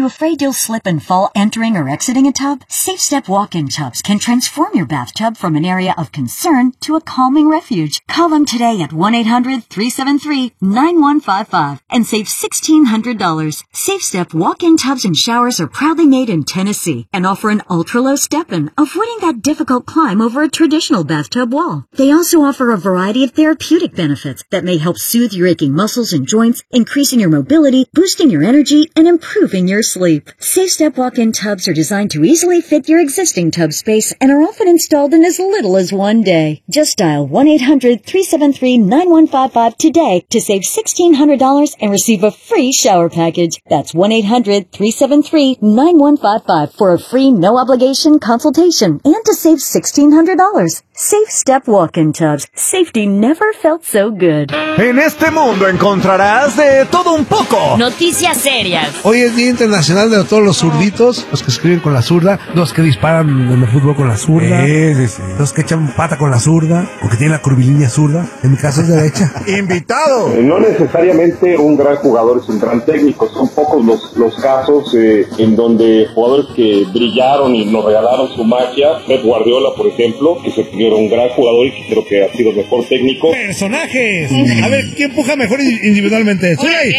you afraid you'll slip and fall entering or exiting a tub? Safe Step walk-in tubs can transform your bathtub from an area of concern to a calming refuge. Call them today at 1-800-373-9155 and save $1,600. Safe Step walk-in tubs and showers are proudly made in Tennessee and offer an ultra-low step-in, avoiding that difficult climb over a traditional bathtub wall. They also offer a variety of therapeutic benefits that may help soothe your aching muscles and joints, increasing your mobility, boosting your energy, and improving your sleep. Safe Step walk-in tubs are designed to easily fit your existing tub space and are often installed in as little as one day. Just dial 1-800-373-9155 today to save $1,600 and receive a free shower package. That's 1-800-373-9155 for a free no-obligation consultation and to save $1,600. Safe Step walk-in tubs. Safety never felt so good. En este mundo encontrarás de todo un poco. Noticias serias. Hoy es Día Internacional de todos los zurditos, los que escriben con la zurda, los que disparan en el fútbol con la zurda, los que echan pata con la zurda, o que tienen la curvilínea zurda. En mi caso es derecha. ¡Invitado! No necesariamente un gran jugador es un gran técnico. Son pocos los casos en donde jugadores que brillaron y nos regalaron su magia. Pep Guardiola, por ejemplo, que se era un gran jugador y que creo que ha sido el mejor técnico. ¡Personajes! A ver, ¿quién empuja mejor individualmente? ¡Zuley!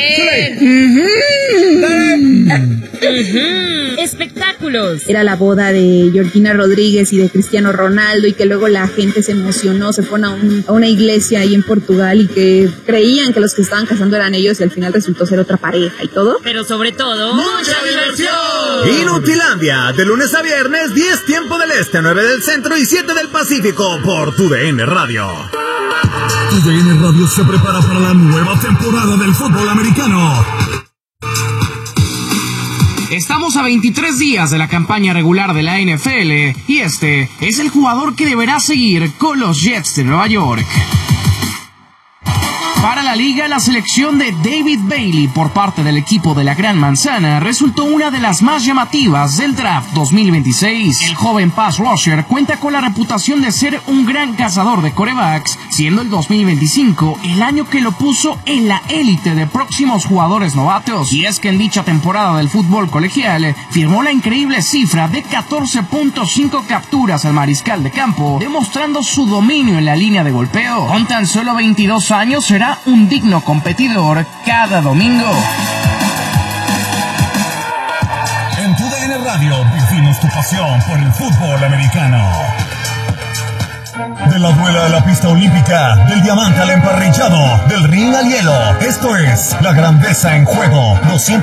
Espectáculos. Era la boda de Georgina Rodríguez y de Cristiano Ronaldo, y que luego la gente se emocionó, se fueron a una iglesia ahí en Portugal y que creían que los que estaban casando eran ellos y al final resultó ser otra pareja y todo. Pero sobre todo, ¡mucha diversión! Inutilandia, de lunes a viernes, 10 tiempo del este, 9 del centro y 7 del Pacífico, por TUDN Radio. TUDN Radio se prepara para la nueva temporada del fútbol americano. Estamos a 23 días de la campaña regular de la NFL y este es el jugador que deberá seguir con los Jets de Nueva York. Para la liga, la selección de David Bailey por parte del equipo de la Gran Manzana resultó una de las más llamativas del draft 2026. El joven pass rusher cuenta con la reputación de ser un gran cazador de quarterbacks, siendo el 2025 el año que lo puso en la élite de próximos jugadores novatos. Y es que en dicha temporada del fútbol colegial firmó la increíble cifra de 14.5 capturas al mariscal de campo, demostrando su dominio en la línea de golpeo. Con tan solo 22 años será un digno competidor cada domingo. En TUDN Radio vivimos tu pasión por el fútbol americano. De la duela a la pista olímpica, del diamante al emparrillado, del ring al hielo. Esto es La Grandeza en Juego,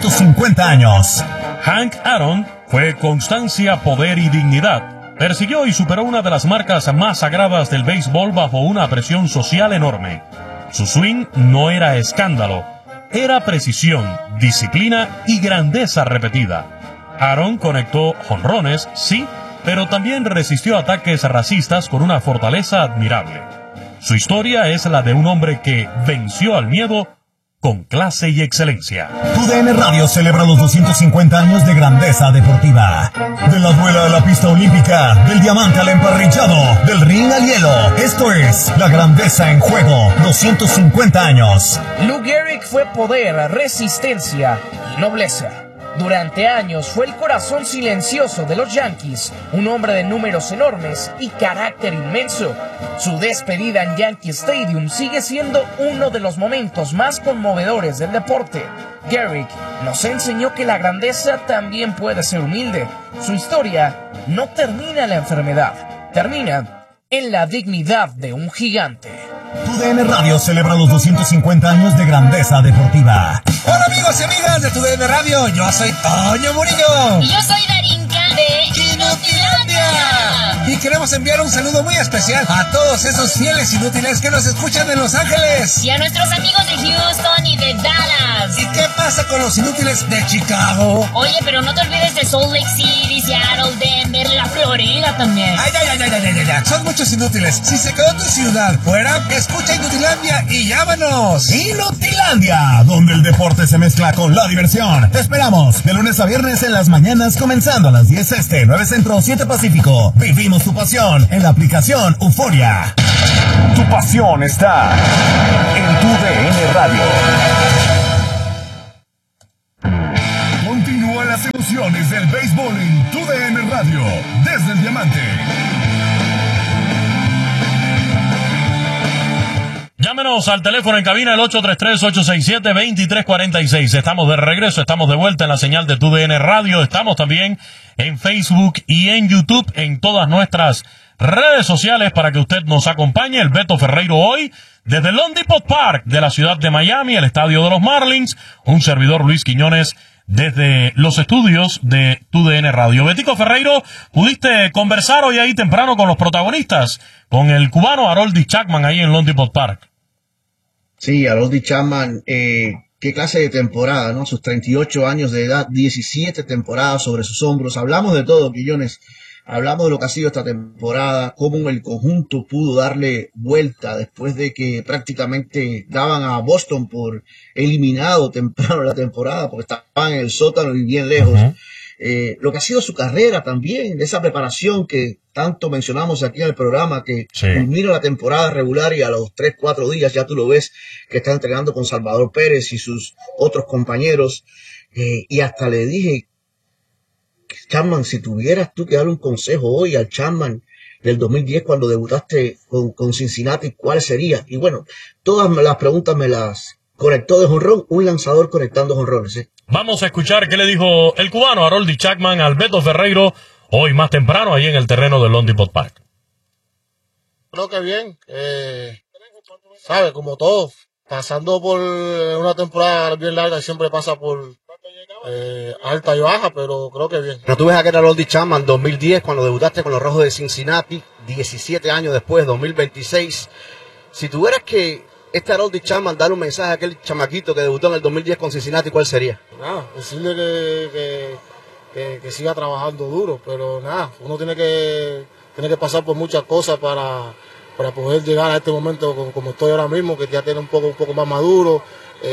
250 años. Hank Aaron fue constancia, poder y dignidad. Persiguió y superó una de las marcas más sagradas del béisbol bajo una presión social enorme. Su swing no era escándalo, era precisión, disciplina y grandeza repetida. Aaron conectó jonrones, sí, pero también resistió ataques racistas con una fortaleza admirable. Su historia es la de un hombre que venció al miedo con clase y excelencia. TUDN Radio celebra los 250 años de grandeza deportiva. De la duela a la pista olímpica, del diamante al emparrillado, del ring al hielo. Esto es La Grandeza en Juego, 250 años. Lou Gehrig fue poder, resistencia y nobleza. Durante años fue el corazón silencioso de los Yankees, un hombre de números enormes y carácter inmenso. Su despedida en Yankee Stadium sigue siendo uno de los momentos más conmovedores del deporte. Gehrig nos enseñó que la grandeza también puede ser humilde. Su historia no termina en la enfermedad, termina en la dignidad de un gigante. TUDN Radio celebra los 250 años de grandeza deportiva. Hola amigos y amigas de TUDN Radio, yo soy Toño Murillo. Y yo soy Darinka de Inutilandia. Y queremos enviar un saludo muy especial a todos esos fieles inútiles que nos escuchan en Los Ángeles. Y a nuestros amigos de Houston y de Dallas. ¿Y qué pasa con los inútiles de Chicago? Oye, pero no te olvides de Salt Lake City, Seattle, Denver, la Florida también. Ay. Son muchos inútiles. Si se quedó tu ciudad fuera, escucha Inutilandia y llámanos. Inutilandia, donde el deporte se mezcla con la diversión. Te esperamos de lunes a viernes en las mañanas, comenzando a las 10 este, 9 centro, 7 pacífico. Vivimos tu pasión en la aplicación Euforia. Tu pasión está en TUDN Radio. Continúa la segunda emociones del béisbol en TUDN Radio, desde el Diamante. Llámenos al teléfono en cabina el 833-867-2346. Estamos de regreso, estamos de vuelta en la señal de TUDN Radio. Estamos también en Facebook y en YouTube, en todas nuestras redes sociales para que usted nos acompañe. El Beto Ferreiro hoy desde el Loan Depot Park de la ciudad de Miami, el estadio de los Marlins. Un servidor, Luis Quiñones, desde los estudios de TUDN Radio. Betico Ferreiro, ¿pudiste conversar hoy ahí temprano con los protagonistas? Con el cubano Aroldis Chapman ahí en Loan Depot Park. Sí, Aroldis Chapman, qué clase de temporada, ¿no? Sus 38 años de edad, 17 temporadas sobre sus hombros. Hablamos de todo, Quillones. Hablamos de lo que ha sido esta temporada, cómo el conjunto pudo darle vuelta después de que prácticamente daban a Boston por eliminado temprano la temporada, porque estaban en el sótano y bien lejos. Lo que ha sido su carrera también, de esa preparación que tanto mencionamos aquí en el programa, que culmina la temporada regular y a los 3-4 días ya tú lo ves que está entrenando con Salvador Pérez y sus otros compañeros. Y hasta le dije, Chapman, si tuvieras tú que darle un consejo hoy al Chapman del 2010 cuando debutaste con Cincinnati, ¿cuál sería? Y bueno, todas las preguntas me las conectó de jonrón, un lanzador conectando jonrones, ¿eh? Vamos a escuchar qué le dijo el cubano Aroldis Chapman al Beto Ferreiro hoy más temprano ahí en el terreno del Loan Depot Park. Creo que bien, sabe, como todo, pasando por una temporada bien larga y siempre pasa por alta y baja, pero creo que bien. Pero tú ves a aquel Aroldis Chapman 2010 cuando debutaste con los Rojos de Cincinnati, 17 años después, 2026. Si tuvieras que Aroldis Chapman darle un mensaje a aquel chamaquito que debutó en el 2010 con Cincinnati, ¿cuál sería? Nada, decirle que siga trabajando duro, pero nada, uno tiene que pasar por muchas cosas para poder llegar a este momento como estoy ahora mismo, que ya tiene un poco más maduro,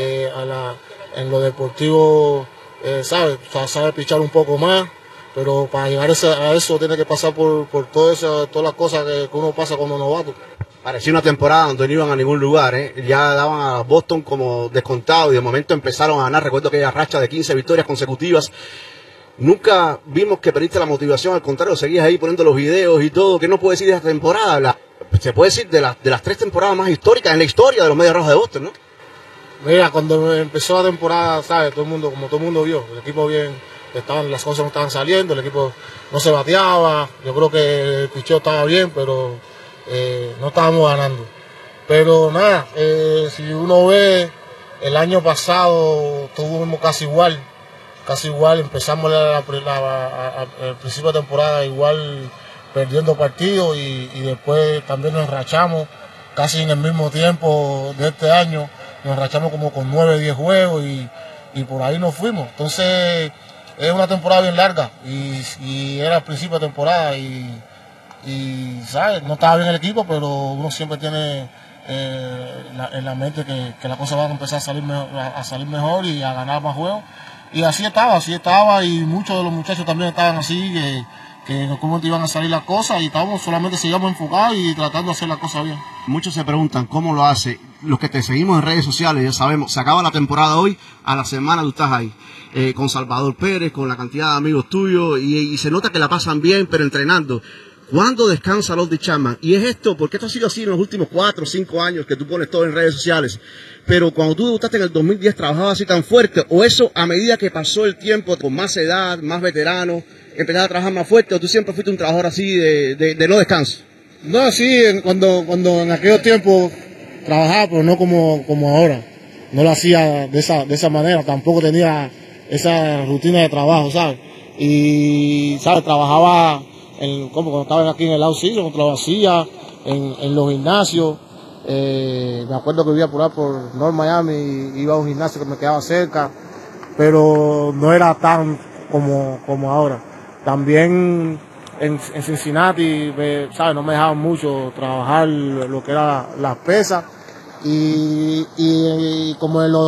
en lo deportivo, sabe pichar un poco más, pero para llegar a eso tiene que pasar por todas las cosas que uno pasa como novato. Parecía una temporada donde no iban a ningún lugar, ¿eh? Ya daban a Boston como descontado y de momento empezaron a ganar. Recuerdo aquella racha de 15 victorias consecutivas. Nunca vimos que perdiste la motivación, al contrario, seguías ahí poniendo los videos y todo. ¿Qué no puede decir de esta temporada? Se puede decir de las 3 temporadas más históricas en la historia de los Medias Rojas de Boston, ¿no? Mira, cuando empezó la temporada, ¿sabes? Todo el mundo vio, el equipo bien, las cosas no estaban saliendo, el equipo no se bateaba, yo creo que el picheo estaba bien, pero no estábamos ganando. Pero nada, si uno ve, el año pasado estuvimos casi igual, empezamos el principio de temporada igual perdiendo partidos y después también nos enrachamos casi en el mismo tiempo de este año, nos enrachamos como con 9-10 juegos y por ahí nos fuimos. Entonces es una temporada bien larga y era el principio de temporada y ¿sabes? No estaba bien el equipo, pero uno siempre tiene en la mente que las cosas van a empezar a salir mejor y a ganar más juegos. Y así estaba y muchos de los muchachos también estaban así, que cómo te iban a salir las cosas y seguíamos enfocados y tratando de hacer las cosas bien. Muchos se preguntan cómo lo hace. Los que te seguimos en redes sociales ya sabemos, se acaba la temporada hoy, a la semana tú estás ahí, con Salvador Pérez, con la cantidad de amigos tuyos y se nota que la pasan bien, pero entrenando. ¿Cuándo descansa Aroldis Chapman? Y es esto, porque esto ha sido así en los últimos 4 o 5 años que tú pones todo en redes sociales. Pero cuando tú debutaste en el 2010, ¿trabajabas así tan fuerte? ¿O eso, a medida que pasó el tiempo, con más edad, más veterano, empezaste a trabajar más fuerte? ¿O tú siempre fuiste un trabajador así de no descanso? No, sí, cuando en aquellos tiempos trabajaba, pero no como ahora. No lo hacía de esa manera. Tampoco tenía esa rutina de trabajo, ¿sabes? Y, ¿sabes? Trabajaba como cuando estaba aquí en el out-season, lo hacía en los gimnasios. Me acuerdo que vivía por North Miami y iba a un gimnasio que me quedaba cerca, pero no era tan como ahora. También en Cincinnati, ¿sabes? No me dejaban mucho trabajar lo que era las pesas y como en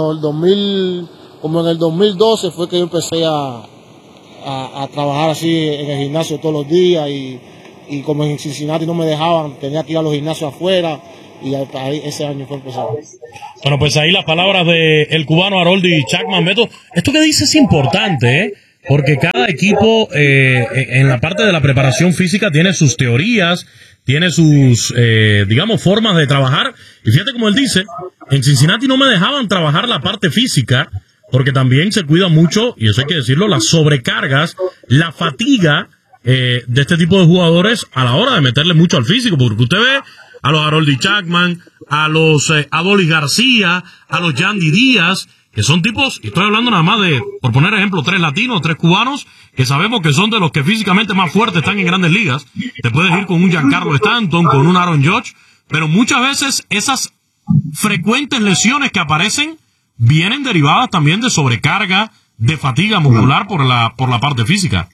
el 2012 fue que yo empecé a trabajar así en el gimnasio todos los días y como en Cincinnati no me dejaban, tenía que ir a los gimnasios afuera y ahí, ese año fue empezar. Bueno, pues ahí las palabras del cubano Aroldis Chapman. Beto, esto que dice es importante, ¿eh? porque cada equipo en la parte de la preparación física tiene sus teorías, tiene sus, digamos, formas de trabajar. Y fíjate como él dice, en Cincinnati no me dejaban trabajar la parte física, porque también se cuida mucho, y eso hay que decirlo, las sobrecargas, la fatiga de este tipo de jugadores a la hora de meterle mucho al físico, porque usted ve a los Harold Chapman, a los Adolis García, a los Yandy Díaz, que son tipos, y estoy hablando nada más de, por poner ejemplo, 3 latinos, 3 cubanos, que sabemos que son de los que físicamente más fuertes están en grandes ligas. Te puedes ir con un Giancarlo Stanton, con un Aaron Judge, pero muchas veces esas frecuentes lesiones que aparecen vienen derivadas también de sobrecarga, de fatiga muscular por la parte física.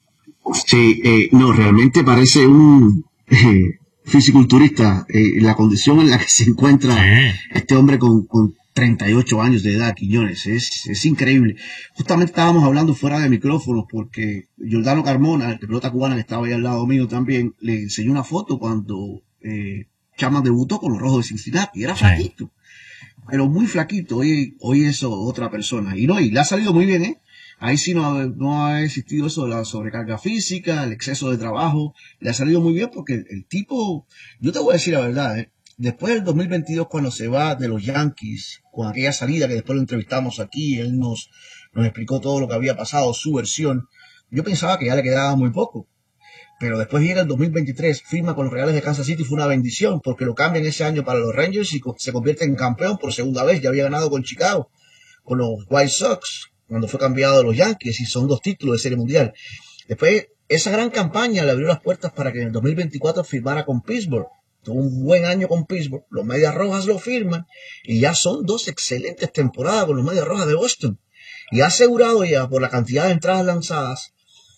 Sí, no, realmente parece un fisiculturista, la condición en la que se encuentra este hombre con 38 años de edad, Quiñones, es increíble. Justamente estábamos hablando fuera de micrófonos porque Giordano Carmona, el pelota cubana que estaba ahí al lado mío también, le enseñó una foto cuando Chapman debutó con los Rojos de Cincinnati, y era flaquito, pero muy flaquito. Hoy es otra persona, y le ha salido muy bien, Ahí sí no ha existido eso de la sobrecarga física, el exceso de trabajo, le ha salido muy bien porque el tipo, yo te voy a decir la verdad, después del 2022, cuando se va de los Yankees, con aquella salida que después lo entrevistamos aquí, él nos explicó todo lo que había pasado, su versión, yo pensaba que ya le quedaba muy poco. Pero después llega el 2023, firma con los Reales de Kansas City, fue una bendición, porque lo cambian ese año para los Rangers y se convierte en campeón por segunda vez. Ya había ganado con Chicago, con los White Sox, cuando fue cambiado de los Yankees, y son 2 títulos de Serie Mundial. Después, esa gran campaña le abrió las puertas para que en el 2024 firmara con Pittsburgh. Tuvo un buen año con Pittsburgh, los Medias Rojas lo firman, y ya son 2 excelentes temporadas con los Medias Rojas de Boston. Y ha asegurado ya, por la cantidad de entradas lanzadas,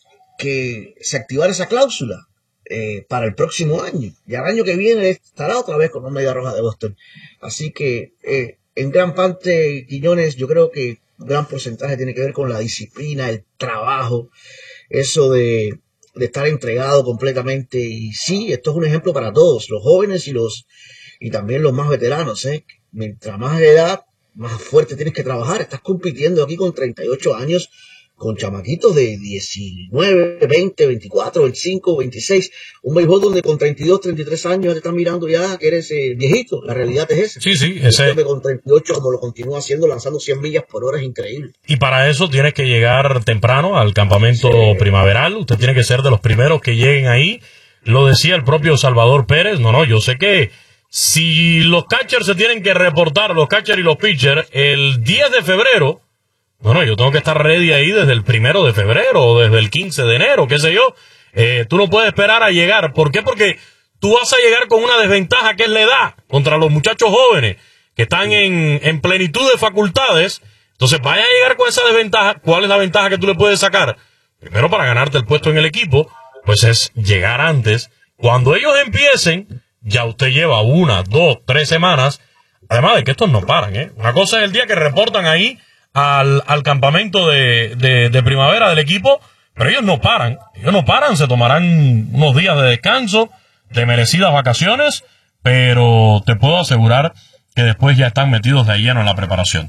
que se activará esa cláusula para el próximo año. Y al año que viene estará otra vez con los Medias Rojas de Boston. Así que, en gran parte, Quiñones, yo creo que un gran porcentaje tiene que ver con la disciplina, el trabajo, eso de estar entregado completamente. Y sí, esto es un ejemplo para todos, los jóvenes y también los más veteranos, Mientras más edad, más fuerte tienes que trabajar. Estás compitiendo aquí con 38 años, con chamaquitos de 19, 20, 24, 25, 26, un béisbol donde con 32, 33 años te están mirando ya que eres viejito. La realidad es esa. Sí, ese. Con 38, como lo continúa haciendo, lanzando 100 millas por hora, es increíble. Y para eso tienes que llegar temprano al campamento primaveral. Usted tiene que ser de los primeros que lleguen ahí. Lo decía el propio Salvador Pérez. Yo sé que si los catchers se tienen que reportar, los catchers y los pitchers, el 10 de febrero, yo tengo que estar ready ahí desde el 1 de febrero o desde el 15 de enero, qué sé yo. Tú no puedes esperar a llegar. ¿Por qué? Porque tú vas a llegar con una desventaja que es la edad contra los muchachos jóvenes que están en plenitud de facultades. Entonces vaya a llegar con esa desventaja. ¿Cuál es la ventaja que tú le puedes sacar? Primero, para ganarte el puesto en el equipo, pues es llegar antes. Cuando ellos empiecen, ya usted lleva 1, 2, 3 semanas. Además de que estos no paran, Una cosa es el día que reportan ahí al campamento de primavera del equipo, pero ellos no paran, se tomarán unos días de descanso, de merecidas vacaciones, pero te puedo asegurar que después ya están metidos de lleno en la preparación.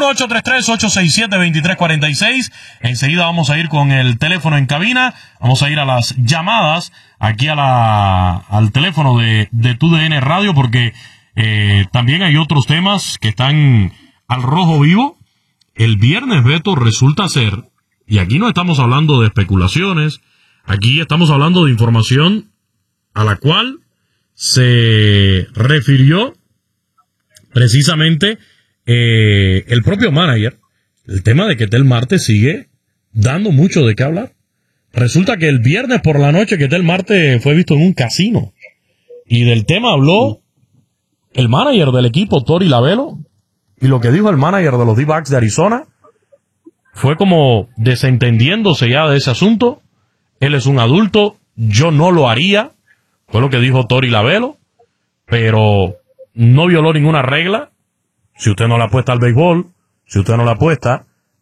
1-833-867-2346, enseguida vamos a ir con el teléfono en cabina, vamos a ir a las llamadas aquí al teléfono de TUDN Radio, porque también hay otros temas que están al rojo vivo. El viernes, Beto, resulta ser, y aquí no estamos hablando de especulaciones, aquí estamos hablando de información a la cual se refirió precisamente el propio manager, el tema de que Tel Marte sigue dando mucho de qué hablar. Resulta que el viernes por la noche que Tel Marte fue visto en un casino, y del tema habló el manager del equipo, Tori Lavelo. Y lo que dijo el manager de los D-backs de Arizona fue como desentendiéndose ya de ese asunto. Él es un adulto, yo no lo haría, fue lo que dijo Tori Lavelo, pero no violó ninguna regla. Si usted no le apuesta al béisbol, si usted no le apuesta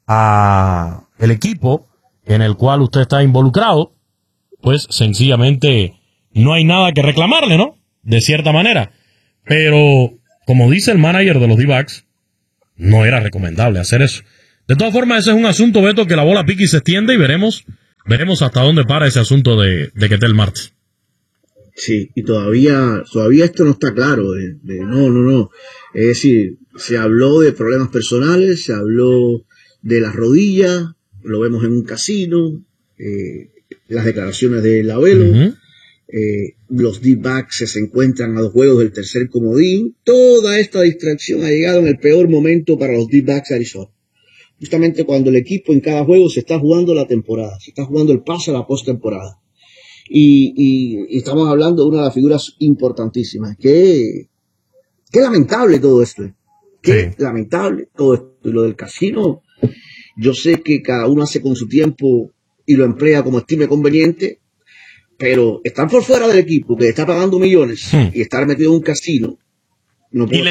a el equipo en el cual usted está involucrado, pues sencillamente no hay nada que reclamarle, ¿no? De cierta manera. Pero, como dice el manager de los D-backs, no era recomendable hacer eso. De todas formas, ese es un asunto, Beto, que la bola pique y se extiende y veremos hasta dónde para ese asunto de Ketel Marte. Sí, y todavía esto no está claro. No. Es decir, se habló de problemas personales, se habló de las rodillas, lo vemos en un casino, las declaraciones del abuelo, los D-backs se encuentran a 2 juegos del tercer comodín. Toda esta distracción ha llegado en el peor momento para los D-backs de Arizona. Justamente cuando el equipo en cada juego se está jugando la temporada, se está jugando el pase a la postemporada. Y estamos hablando de una de las figuras importantísimas. Qué lamentable todo esto. Lamentable todo esto. Y lo del casino, yo sé que cada uno hace con su tiempo y lo emplea como estime conveniente, pero estar por fuera del equipo que está pagando millones y estar metido en un casino. No y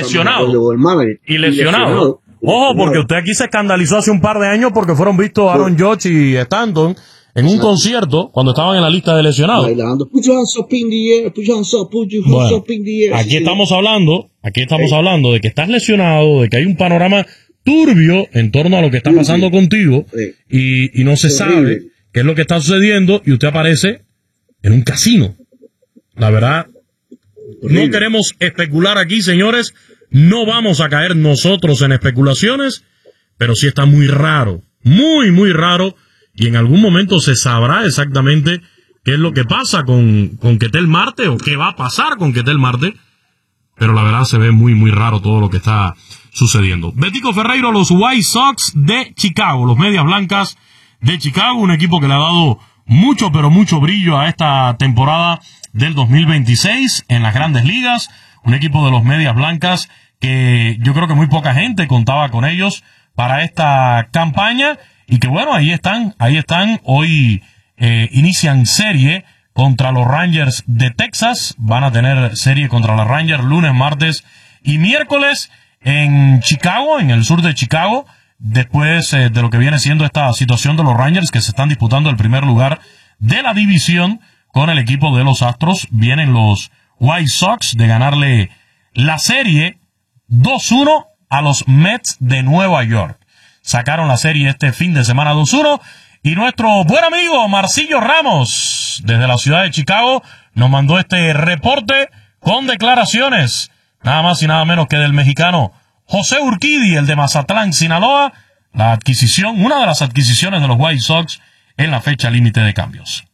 lesionado. Ojo, porque usted aquí se escandalizó hace un par de años porque fueron vistos Aaron Judge y Stanton en un concierto cuando estaban en la lista de lesionados. Bailando. Put your hands up in the air, put your hands up in the air. Aquí estamos hablando de que estás lesionado, de que hay un panorama turbio en torno a lo que está pasando contigo y no se sabe qué es lo que está sucediendo y usted aparece en un casino. La verdad, no queremos especular aquí, señores. No vamos a caer nosotros en especulaciones, pero sí está muy raro, muy raro, y en algún momento se sabrá exactamente qué es lo que pasa con Ketel Marte o qué va a pasar con Ketel Marte, pero la verdad se ve muy raro todo lo que está sucediendo. Betico Ferreiro, los White Sox de Chicago, los Medias Blancas de Chicago, un equipo que le ha dado mucho brillo a esta temporada del 2026 en las Grandes Ligas, un equipo de los Medias Blancas que yo creo que muy poca gente contaba con ellos para esta campaña y que bueno, ahí están, hoy inician serie contra los Rangers de Texas, van a tener serie contra los Rangers lunes, martes y miércoles en Chicago, en el sur de Chicago, después de lo que viene siendo esta situación de los Rangers que se están disputando el primer lugar de la división con el equipo de los Astros. Vienen los White Sox de ganarle la serie 2-1 a los Mets de Nueva York. Sacaron la serie este fin de semana 2-1 y nuestro buen amigo Marcillo Ramos desde la ciudad de Chicago nos mandó este reporte con declaraciones nada más y nada menos que del mexicano José Urquidy, el de Mazatlán, Sinaloa, una de las adquisiciones de los White Sox en la fecha límite de cambios.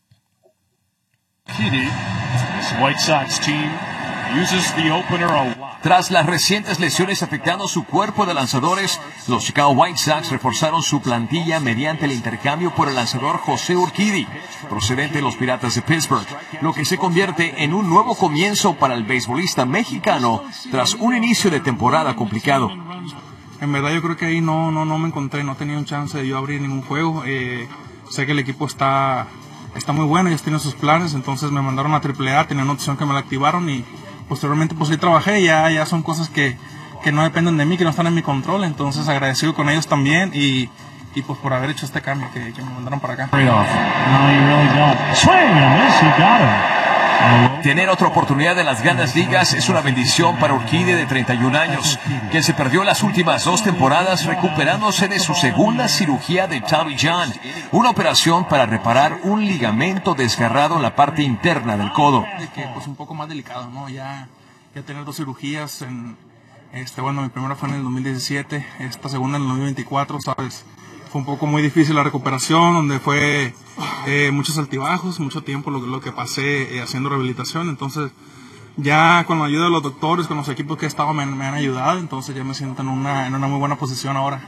White Sox team uses the opener a lot. Tras las recientes lesiones afectando su cuerpo de lanzadores, los Chicago White Sox reforzaron su plantilla mediante el intercambio por el lanzador José Urquidy, procedente de los Piratas de Pittsburgh, lo que se convierte en un nuevo comienzo para el beisbolista mexicano tras un inicio de temporada complicado. En verdad yo creo que ahí no me encontré, no tenía un chance de yo abrir ningún juego. Sé que el equipo está muy bueno, ellos tienen sus planes, entonces me mandaron a AAA, tenían una opción que me la activaron y posteriormente pues ahí trabajé, ya son cosas que no dependen de mí, que no están en mi control, entonces agradecido con ellos también y pues por haber hecho este cambio que me mandaron para acá. Tener otra oportunidad en las Grandes Ligas es una bendición para Urquidy de 31 años, quien se perdió las últimas 2 temporadas recuperándose de su segunda cirugía de Tommy John, una operación para reparar un ligamento desgarrado en la parte interna del codo. Pues un poco más delicado, ¿no? Ya tener 2 cirugías, mi primera fue en el 2017, esta segunda en el 2024, ¿sabes? Fue un poco muy difícil la recuperación, donde fue muchos altibajos, mucho tiempo lo que pasé haciendo rehabilitación. Entonces, ya con la ayuda de los doctores, con los equipos que he estado, me han ayudado. Entonces, ya me siento en una muy buena posición ahora.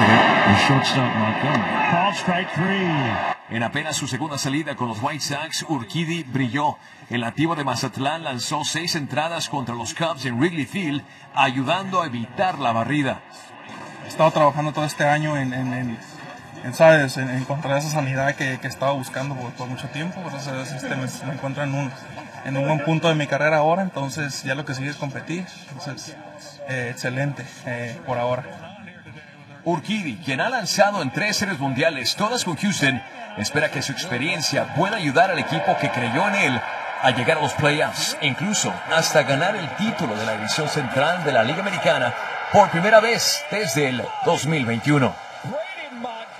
En apenas su segunda salida con los White Sox, Urquidy brilló. El nativo de Mazatlán lanzó 6 entradas contra los Cubs en Wrigley Field, ayudando a evitar la barrida. He estado trabajando todo este año en encontrar esa sanidad que he estado buscando por mucho tiempo. Gracias a Dios me encuentro en un buen punto de mi carrera ahora, entonces ya lo que sigue es competir. Entonces, excelente por ahora. Urquidy, quien ha lanzado en 3 series mundiales, todas con Houston, espera que su experiencia pueda ayudar al equipo que creyó en él a llegar a los playoffs, incluso hasta ganar el título de la división central de la Liga Americana por primera vez desde el 2021.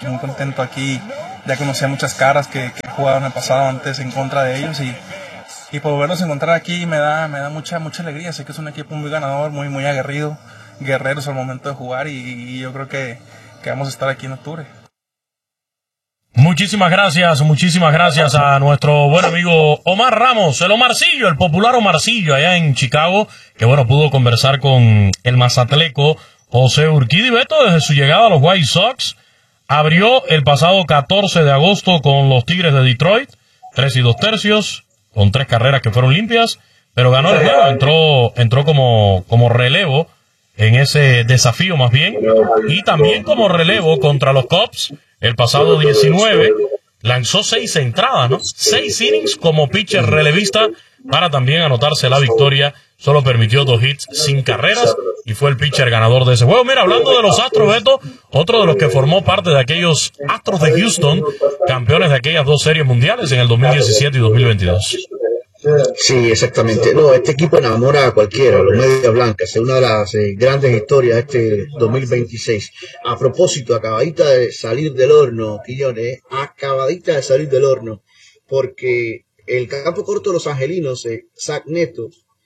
muy contento aquí. Ya conocía muchas caras que jugaron en el pasado antes en contra de ellos y por volverlos a encontrar aquí me da mucha alegría. Sé que es un equipo muy ganador, muy aguerrido, guerreros al momento de jugar y yo creo que vamos a estar aquí en octubre. Muchísimas gracias a nuestro buen amigo Omar Ramos, el Omarcillo, el popular Omarcillo allá en Chicago, que bueno, pudo conversar con el mazatleco José Urquidi. Beto, desde su llegada a los White Sox, abrió el pasado 14 de agosto con los Tigres de Detroit, 3 2/3, con 3 carreras que fueron limpias, pero ganó el juego, entró como relevo en ese desafío más bien, y también como relevo contra los Cubs. El pasado 19 lanzó 6 entradas, ¿no? 6 innings como pitcher relevista para también anotarse la victoria. Solo permitió 2 hits sin carreras y fue el pitcher ganador de ese juego. Mira, hablando de los Astros, Beto, otro de los que formó parte de aquellos Astros de Houston, campeones de aquellas 2 series mundiales en el 2017 y 2022. Sí, exactamente. No, este equipo enamora a cualquiera, los Medias Blancas. Es una de las grandes historias de este 2026. A propósito, acabadita de salir del horno, Quiñones, acabadita de salir del horno, porque el campo corto de los angelinos, Zach Neto,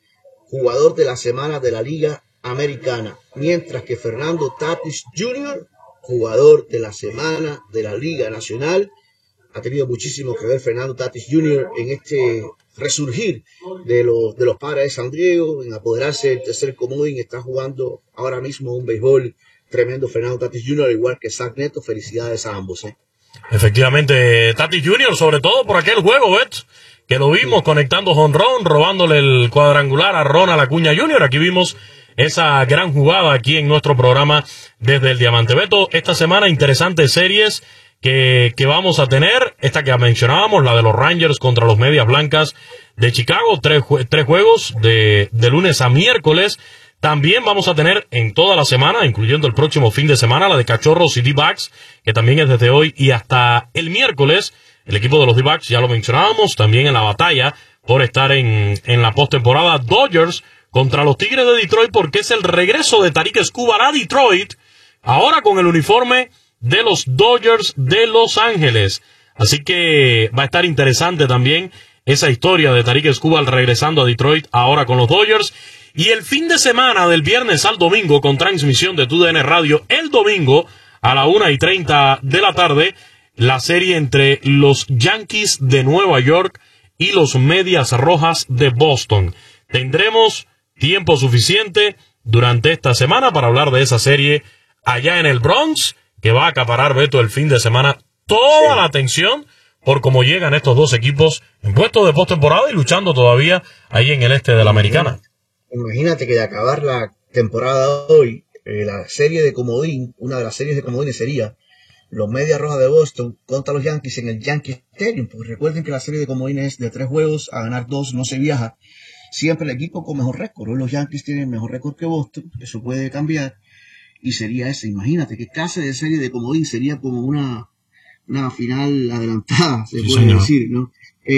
jugador de la semana de la Liga Americana, mientras que Fernando Tatis Jr., jugador de la semana de la Liga Nacional. Ha tenido muchísimo que ver Fernando Tatis Jr. en este resurgir de los Padres de San Diego, en apoderarse del tercer comodín. Está jugando ahora mismo un béisbol tremendo Fernando Tatis Jr., igual que Zach Neto. Felicidades a ambos. Efectivamente, Tatis Jr., sobre todo por aquel juego, que lo vimos conectando jonrón, robándole el cuadrangular a Ronald Acuña Jr. Aquí vimos esa gran jugada aquí en nuestro programa desde el Diamante. Beto, esta semana interesantes series que vamos a tener. Esta que mencionábamos, la de los Rangers contra los Medias Blancas de Chicago, 3 juegos de lunes a miércoles. También vamos a tener en toda la semana, incluyendo el próximo fin de semana, la de Cachorros y D-Backs, que también es desde hoy y hasta el miércoles. El equipo de los D-Backs, ya lo mencionábamos, también en la batalla por estar en la postemporada. Dodgers contra los Tigres de Detroit, porque es el regreso de Tarik Skubal a Detroit, ahora con el uniforme de los Dodgers de Los Ángeles. Así que va a estar interesante también esa historia de Tarik Skubal regresando a Detroit ahora con los Dodgers. Y el fin de semana, del viernes al domingo, con transmisión de TUDN Radio, el domingo a la 1:30 de la tarde, la serie entre los Yankees de Nueva York y los Medias Rojas de Boston. Tendremos tiempo suficiente durante esta semana para hablar de esa serie allá en el Bronx, que va a acaparar, Beto, el fin de semana toda la atención por cómo llegan estos dos equipos en puestos de postemporada y luchando todavía ahí en el este de la Americana. Imagínate que de acabar la temporada hoy, la serie de comodín, una de las series de comodines sería los Medias Rojas de Boston contra los Yankees en el Yankee Stadium, porque recuerden que la serie de comodines es de 3 juegos, a ganar 2 no se viaja. Siempre el equipo con mejor récord. Hoy los Yankees tienen mejor récord que Boston, eso puede cambiar. Y sería ese, imagínate qué clase de serie de comodín, sería como una final adelantada, se puede decir, ¿no?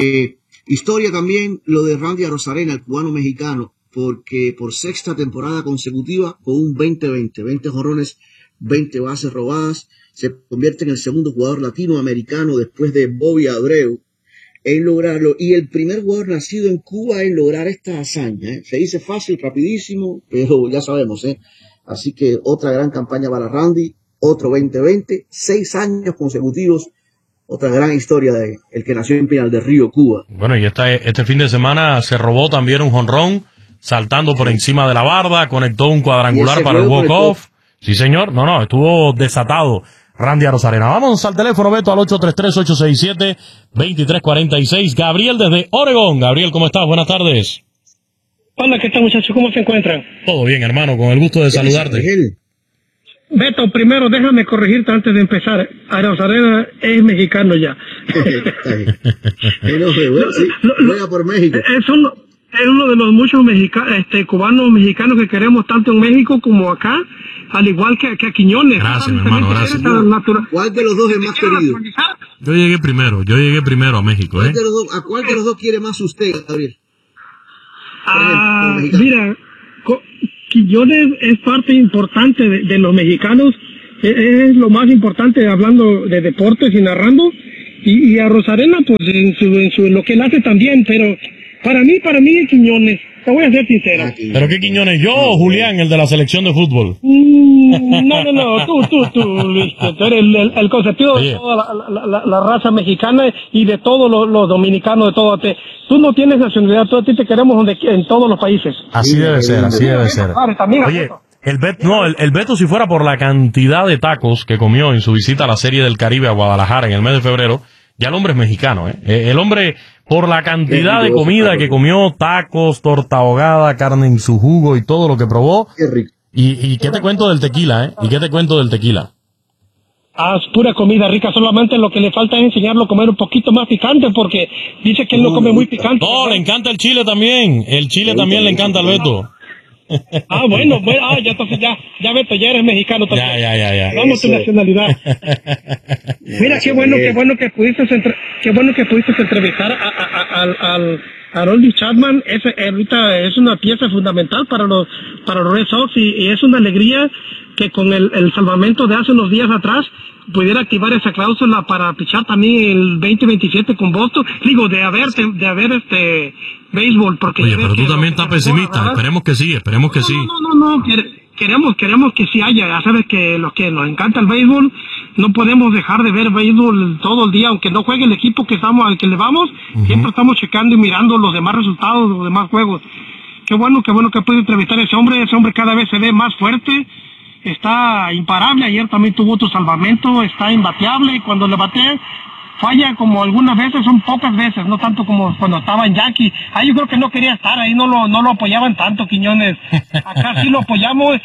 Historia también lo de Randy Arozarena, el cubano mexicano, porque por 6ª temporada consecutiva, con un 20-20, 20 jonrones, 20 bases robadas, se convierte en el segundo jugador latinoamericano después de Bobby Abreu en lograrlo, y el primer jugador nacido en Cuba en lograr esta hazaña. Se dice fácil, rapidísimo, pero ya sabemos, Así que otra gran campaña para Randy, otro 20-20, 6 años consecutivos, otra gran historia de el que nació en Pinar del Río, Cuba. Bueno, y este fin de semana se robó también un jonrón, saltando por encima de la barda, conectó un cuadrangular para el walk-off. Sí, señor, estuvo desatado Randy Arozarena. Vamos al teléfono, Beto, al 833-867-2346. Gabriel desde Oregón. Gabriel, ¿cómo estás? Buenas tardes. Hola, ¿qué tal, muchachos? ¿Cómo se encuentran? Todo bien, hermano, con el gusto de saludarte. Beto, primero déjame corregirte antes de empezar. Arozarena es mexicano ya. Juega por México. Es uno de los muchos cubanos mexicanos que queremos tanto en México como acá, al igual que a Quiñones. Gracias, hermano, gracias. ¿Cuál de los dos es más querido? Yo llegué primero a México. ¿A cuál de los dos quiere más usted, Gabriel? Mira, Quiñones es parte importante de los mexicanos Es lo más importante hablando de deportes y narrando. Y a Rosarena, pues en lo que él hace también, pero para mí es Quiñones. Te voy a ser sincero. ¿Pero qué Quiñones? ¿Yo o Julián, el de la selección de fútbol? No, tú, Luis, tú eres el consentido de toda la raza mexicana y de todos los dominicanos, de todo. Tú no tienes nacionalidad, tú a ti te queremos en todos los países. Así debe ser. Oye, el Beto, si fuera por la cantidad de tacos que comió en su visita a la Serie del Caribe a Guadalajara en el mes de febrero, ya el hombre es mexicano, ¿eh? El hombre, por la cantidad de comida que comió, tacos, torta ahogada, carne en su jugo y todo lo que probó. Qué rico. ¿Y qué te cuento del tequila, eh? ¿Y qué te cuento del tequila? Es pura comida rica, solamente lo que le falta es enseñarlo a comer un poquito más picante, porque dice que él no come muy picante. No, le encanta el chile también. El chile también le encanta al Beto. Bueno, ya entonces ya Beto, ya eres mexicano también. Ya. Vamos tu nacionalidad. Mira, qué bueno que pudiste entrevistar a Aroldis Chapman. Ahorita es una pieza fundamental para los Red Sox y es una alegría que con el salvamento de hace unos días atrás pudiera activar esa cláusula para pichar también el 2027 con Boston. Digo, de haber béisbol, porque... Oye, pero tú también estás pesimista. Esperemos que sí. No. Queremos que sí haya. Ya sabes que los que nos encanta el béisbol, no podemos dejar de ver béisbol todo el día, aunque no juegue el equipo al que le vamos, siempre estamos checando y mirando los demás resultados, los demás juegos. Qué bueno que puede entrevistar a ese hombre cada vez se ve más fuerte, está imparable. Ayer también tuvo tu salvamento, está imbateable, y cuando le batea falla como algunas veces, son pocas veces, no tanto como cuando estaba en Yankee. Yo creo que no quería estar ahí, no lo apoyaban tanto, Quiñones. Acá sí lo apoyamos,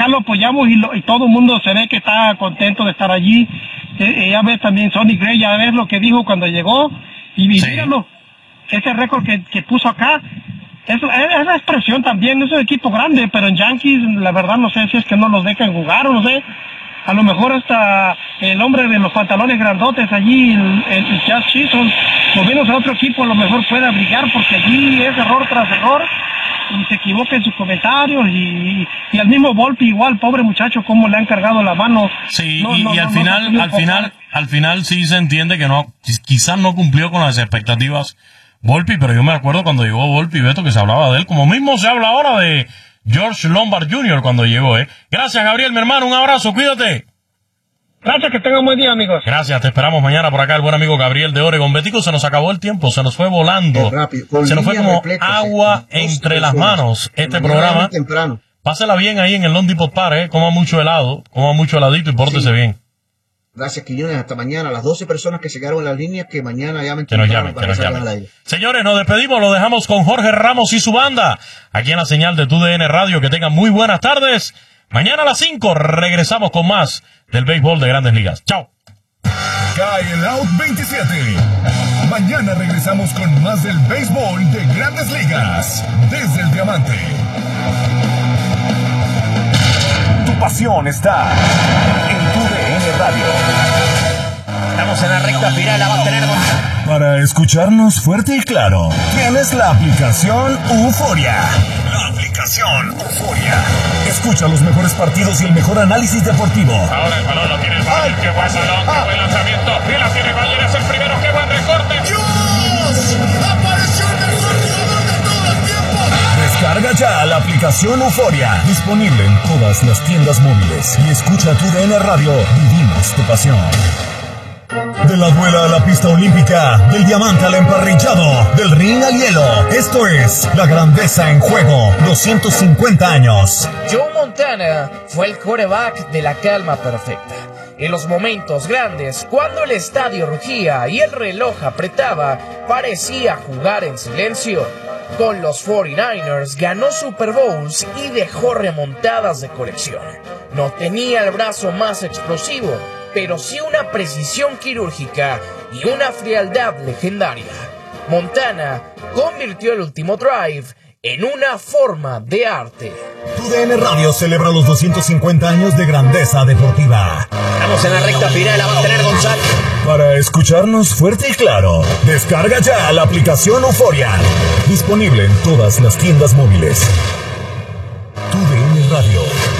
y todo el mundo se ve que está contento de estar allí. Ya ves también Sonny Gray, ya ves lo que dijo cuando llegó, y míralo, ese récord que puso acá. Es la expresión también, es un equipo grande, pero en Yankees, la verdad no sé si es que no los dejan jugar o no sé. A lo mejor hasta el hombre de los pantalones grandotes allí, el Jazz Chisholm, moviéndose a otro equipo, a lo mejor pueda brillar, porque allí es error tras error y se equivoca en sus comentarios, y al mismo Volpi igual, pobre muchacho, cómo le han cargado la mano. Sí, al final sí se entiende que quizás no cumplió con las expectativas Volpi, pero yo me acuerdo cuando llegó Volpi, Beto, que se hablaba de él, como mismo se habla ahora de George Lombard Jr. cuando llegó, ¿eh? Gracias, Gabriel, mi hermano, un abrazo, cuídate. Gracias, que tengan un buen día, amigos. Gracias, te esperamos mañana por acá, el buen amigo Gabriel de Oregon. Betico, se nos acabó el tiempo, se nos fue volando. Se nos fue como agua entre las manos este programa. Temprano. Pásela bien ahí en el Lone Depot Park, coma mucho helado, coma mucho heladito y pórtese bien. Gracias, Quiñones. Hasta mañana. Las 12 personas que se quedaron en las líneas, que mañana llamen. Que nos llamen. Señores, nos despedimos. Lo dejamos con Jorge Ramos y su banda. Aquí en la señal de TUDN Radio. Que tengan muy buenas tardes. Mañana a las 5 regresamos con más del béisbol de Grandes Ligas. ¡Chao! Cae el Out 27. Mañana regresamos con más del béisbol de Grandes Ligas. Desde el Diamante. Tu pasión está en TUDN Radio. Estamos en la recta final, la va a tener Para escucharnos fuerte y claro, tienes la aplicación Euforia. La aplicación Euforia. Escucha los mejores partidos y el mejor análisis deportivo. Ahora el balón lo tiene el Valle, qué buen balón, qué buen lanzamiento. Y la tiene Valle, es el primero, qué buen recorte. ¡Dios! ¡Apareció el mejor jugador de todo el tiempo! Descarga ya la aplicación Euforia. Disponible en todas las tiendas móviles. Y escucha TUDN Radio. Vivimos tu pasión. De la duela a la pista olímpica, del diamante al emparrillado, del ring al hielo. Esto es La Grandeza en Juego, 250 años. Joe Montana fue el quarterback de la calma perfecta. En los momentos grandes, cuando el estadio rugía y el reloj apretaba, parecía jugar en silencio. Con los 49ers ganó Super Bowls y dejó remontadas de colección. No tenía el brazo más explosivo, pero sí una precisión quirúrgica y una frialdad legendaria. Montana convirtió el último drive en una forma de arte. TUDN Radio celebra los 250 años de grandeza deportiva. Estamos en la recta final, la va a tener González. Para escucharnos fuerte y claro, descarga ya la aplicación Euforia. Disponible en todas las tiendas móviles. TUDN Radio, una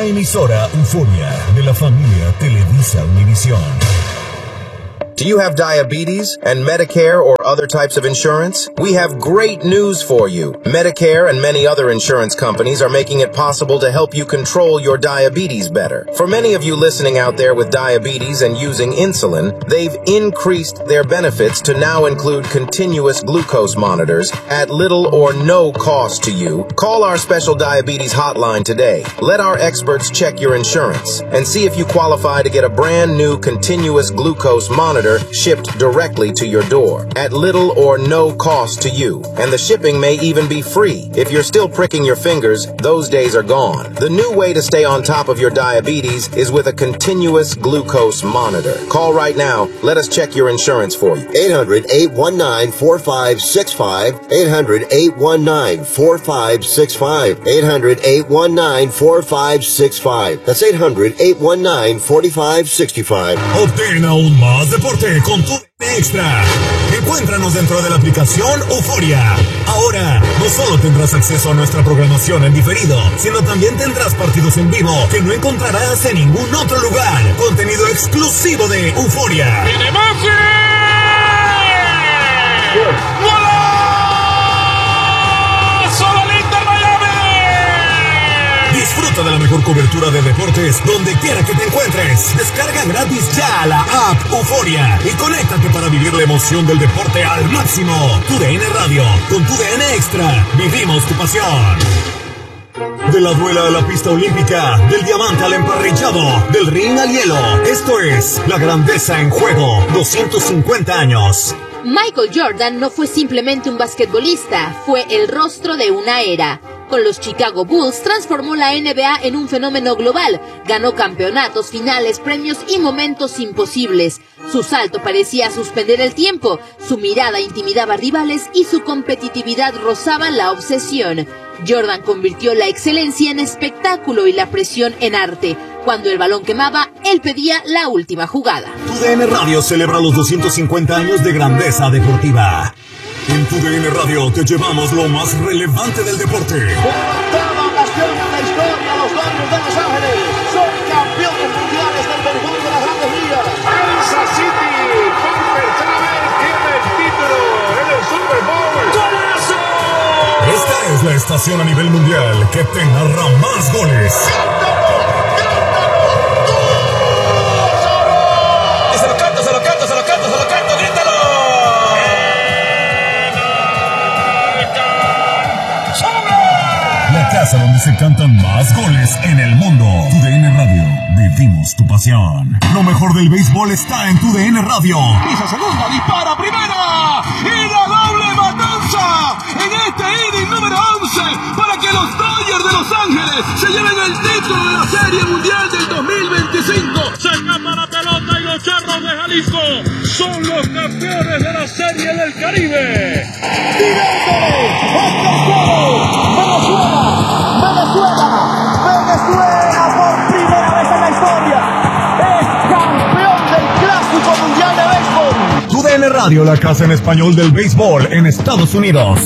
emisora Euforia de la familia Televisa Univisión. Do you have diabetes and Medicare or other types of insurance? We have great news for you. Medicare and many other insurance companies are making it possible to help you control your diabetes better. For many of you listening out there with diabetes and using insulin, they've increased their benefits to now include continuous glucose monitors at little or no cost to you. Call our special diabetes hotline today. Let our experts check your insurance and see if you qualify to get a brand new continuous glucose monitor shipped directly to your door at little or no cost to you. And the shipping may even be free. If you're still pricking your fingers, those days are gone. The new way to stay on top of your diabetes is with a continuous glucose monitor. Call right now. Let us check your insurance for you. 800-819-4565. 800-819-4565. 800-819-4565. That's 800-819-4565. Obtén aún más deporte con tu extra. Encuéntranos dentro de la aplicación Euforia. Ahora, no solo tendrás acceso a nuestra programación en diferido, sino también tendrás partidos en vivo que no encontrarás en ningún otro lugar. Contenido exclusivo de Euforia. Disfruta de la mejor cobertura de deportes donde quiera que te encuentres. Descarga gratis ya la app Euforia y conéctate para vivir la emoción del deporte al máximo. TUDN Radio, con TUDN Extra, vivimos tu pasión. De la duela a la pista olímpica, del diamante al emparrillado, del ring al hielo, esto es La Grandeza en Juego, 250 años. Michael Jordan no fue simplemente un basquetbolista, fue el rostro de una era. Con los Chicago Bulls transformó la NBA en un fenómeno global, ganó campeonatos, finales, premios y momentos imposibles. Su salto parecía suspender el tiempo, su mirada intimidaba rivales y su competitividad rozaba la obsesión. Jordan convirtió la excelencia en espectáculo y la presión en arte. Cuando el balón quemaba, él pedía la última jugada. TUDN Radio celebra los 250 años de grandeza deportiva. En TUDN Radio te llevamos lo más relevante del deporte. Octava ocasión en la historia, los Dodgers de Los Ángeles son campeones mundiales del béisbol de las Grandes Ligas. Kansas City, por tercera vez, tiene el título en el Super Bowl. ¡Golazo! Esta es la estación a nivel mundial que te narra más goles. Casa donde se cantan más goles en el mundo. TUDN Radio, vivimos tu pasión. Lo mejor del béisbol está en TUDN Radio. Pisa segunda, dispara primera y la doble matanza en este inning número 11 para que los Dodgers de Los Ángeles se lleven el título de la Serie Mundial del 2025. Se escapa la pelota y los Charros de Jalisco son los campeones de la Serie del Caribe. Venezuela por primera vez en la historia es campeón del Clásico Mundial de Béisbol. TUDN Radio, la casa en español del béisbol en Estados Unidos.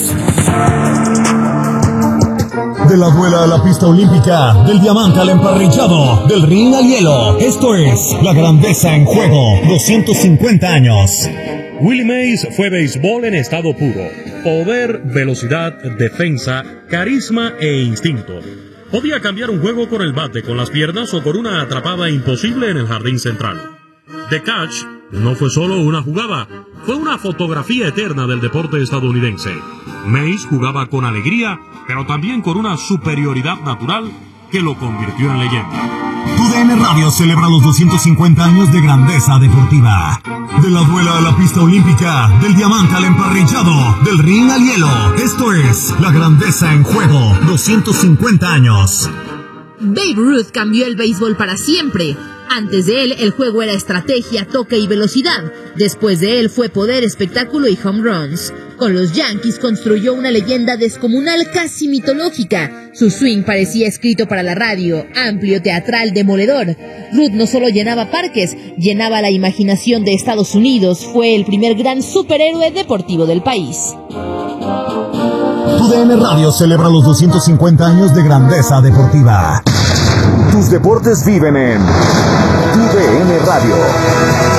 De la duela a la pista olímpica, del diamante al emparrillado, del ring al hielo, esto es La Grandeza en Juego, 250 años. Willie Mays fue béisbol en estado puro. Poder, velocidad, defensa, carisma e instinto. Podía cambiar un juego con el bate, con las piernas o con una atrapada imposible en el jardín central. The Catch no fue solo una jugada, fue una fotografía eterna del deporte estadounidense. Mays jugaba con alegría, pero también con una superioridad natural que lo convirtió en leyenda. TUDN Radio celebra los 250 años de grandeza deportiva. De la duela a la pista olímpica, del diamante al emparrillado, del ring al hielo, esto es La Grandeza en Juego, 250 años. Babe Ruth cambió el béisbol para siempre. Antes de él, el juego era estrategia, toque y velocidad. Después de él fue poder, espectáculo y home runs. Con los Yankees construyó una leyenda descomunal casi mitológica. Su swing parecía escrito para la radio, amplio, teatral, demoledor. Ruth no solo llenaba parques, llenaba la imaginación de Estados Unidos. Fue el primer gran superhéroe deportivo del país. TUDN Radio celebra los 250 años de grandeza deportiva. Tus deportes viven en TUDN Radio.